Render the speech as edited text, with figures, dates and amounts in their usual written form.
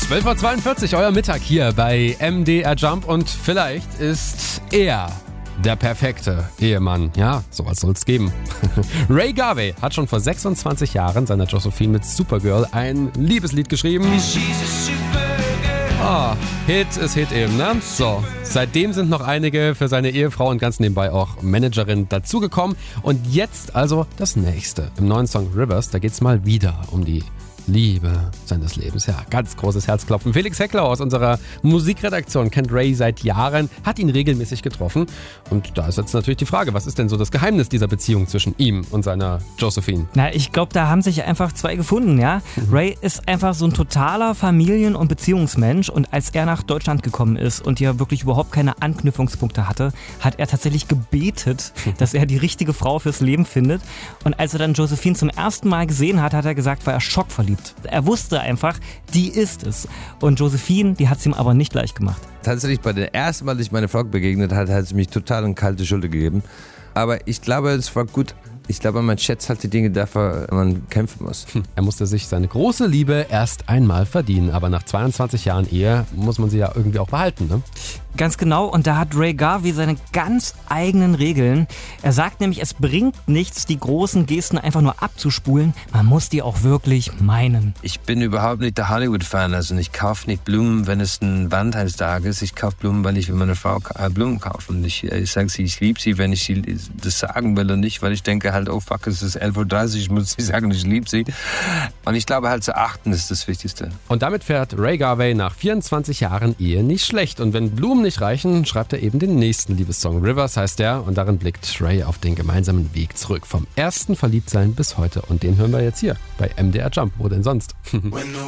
12.42 Uhr, euer Mittag hier bei MDR Jump und vielleicht ist er der perfekte Ehemann. Ja, sowas soll es geben. Ray Garvey hat schon vor 26 Jahren seiner Josephine mit Supergirl ein Liebeslied geschrieben. Hit ist Hit eben, ne? So, seitdem sind noch einige für seine Ehefrau und ganz nebenbei auch Managerin dazugekommen. Und jetzt also das nächste. Im neuen Song Rivers, da geht's mal wieder um die Liebe seines Lebens. Ja, ganz großes Herzklopfen. Felix Heckler aus unserer Musikredaktion kennt Ray seit Jahren, hat ihn regelmäßig getroffen. Und da ist jetzt natürlich die Frage, was ist denn so das Geheimnis dieser Beziehung zwischen ihm und seiner Josephine? Na, ich glaube, da haben sich einfach zwei gefunden, ja. Ray ist einfach so ein totaler Familien- und Beziehungsmensch und als er nach Deutschland gekommen ist und ja wirklich überhaupt keine Anknüpfungspunkte hatte, hat er tatsächlich gebetet, dass er die richtige Frau fürs Leben findet. Und als er dann Josephine zum ersten Mal gesehen hat, hat er gesagt, war er schockverliebt. Er wusste einfach, die ist es. Und Josephine, die hat es ihm aber nicht leicht gemacht. Tatsächlich bei der ersten Mal, dass ich meine Frau begegnet hat, hat sie mich total eine kalte Schulter gegeben. Aber ich glaube, es war gut. Ich glaube, man schätzt halt die Dinge, dafür man kämpfen muss. Er musste sich seine große Liebe erst einmal verdienen. Aber nach 22 Jahren Ehe muss man sie ja irgendwie auch behalten, ne? Ganz genau, und da hat Ray Garvey seine ganz eigenen Regeln. Er sagt nämlich, es bringt nichts, die großen Gesten einfach nur abzuspulen. Man muss die auch wirklich meinen. Ich bin überhaupt nicht der Hollywood-Fan. Also ich kaufe nicht Blumen, wenn es ein Valentinstag ist. Ich kaufe Blumen, weil ich für meine Frau Blumen kaufe. Und ich sage sie, ich liebe sie, wenn ich sie das sagen will und nicht, weil ich denke halt, oh fuck, es ist 11.30 Uhr, ich muss sie sagen, ich liebe sie. Und ich glaube halt, zu achten ist das Wichtigste. Und damit fährt Ray Garvey nach 24 Jahren Ehe nicht schlecht. Und wenn Blumen nicht reichen, schreibt er eben den nächsten Liebessong. Rivers heißt der und darin blickt Ray auf den gemeinsamen Weg zurück. Vom ersten Verliebtsein bis heute. Und den hören wir jetzt hier bei MDR Jump. Wo denn sonst?